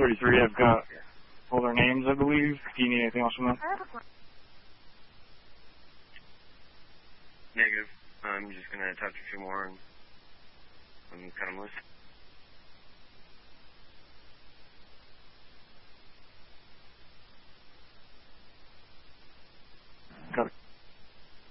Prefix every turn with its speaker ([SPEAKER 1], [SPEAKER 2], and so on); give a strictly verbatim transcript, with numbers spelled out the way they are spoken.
[SPEAKER 1] thirty-three. I've got all their names, I believe. Do you need anything else from them?
[SPEAKER 2] Negative. I'm just going to talk to a few more and I'm kind of loose.